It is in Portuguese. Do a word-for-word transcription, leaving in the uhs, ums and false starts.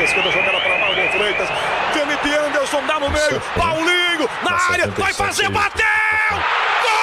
esquerda, jogada para Marlon Freitas. Felipe Anderson dá no meio. Paulinho na área, vai fazer, bateu! Gol!